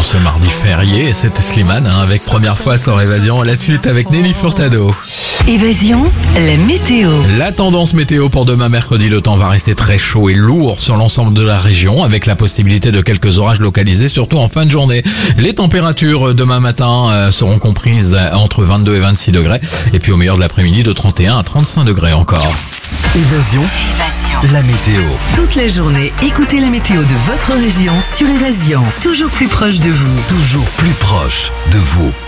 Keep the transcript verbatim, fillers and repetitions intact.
ce mardi férié. Et c'était Slimane hein, avec Première fois sur Évasion. La suite avec Nelly Furtado. Évasion, la météo. La tendance météo pour demain mercredi, le temps va rester très chaud et lourd sur l'ensemble de la région avec la possibilité de quelques orages localisés, surtout en fin de journée. Les températures demain matin euh, seront comprises entre vingt-deux et vingt-six degrés et puis au meilleur de l'après-midi de trente et un à trente-cinq degrés encore. Évasion, Évasion. la météo. Toute la journée, écoutez la météo de votre région sur Évasion. Toujours plus proche de vous. Toujours plus proche de vous.